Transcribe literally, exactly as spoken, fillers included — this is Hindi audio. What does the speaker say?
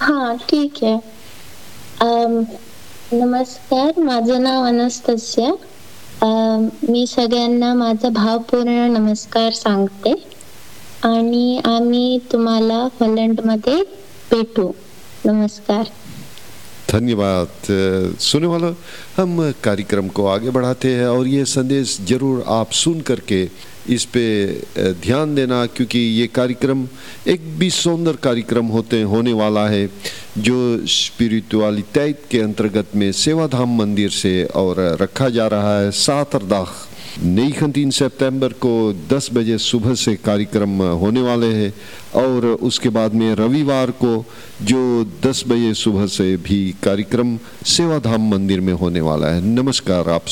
हां, ठीक आहे. अं, नमस्कार, माझं नाव अनस्तसिया. अ, मी सगळ्यांना माझा भावपूर्ण नमस्कार सांगते आणि आम्ही तुम्हाला हॉलंडमध्ये भेटू. नमस्कार. धन्यवाद। अ, सुनने वालों, हम कार्यक्रम को आगे बढ़ाते हैं और ये संदेश जरूर आप सुन करके इस पे अ, ध्यान देना, क्योंकि ये कार्यक्रम एक भी सुंदर कार्यक्रम होते होने वाला है जो स्पिरिचुअलिटी के अंतर्गत में सेवाधाम मंदिर से और रखा जा रहा है। सातरदाख तीन सितंबर को दस बजे सुबह से कार्यक्रम होने वाले हैं और उसके बाद में रविवार को जो दस बजे सुबह से भी कार्यक्रम सेवाधाम मंदिर में होने वाला है। नमस्कार, आप